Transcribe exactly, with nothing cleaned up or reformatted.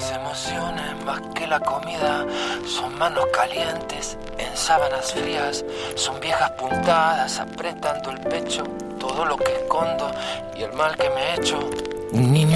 Emociones más que la comida, son manos calientes en sábanas frías, son viejas puntadas apretando el pecho, todo lo que escondo y el mal que me he hecho. Un niño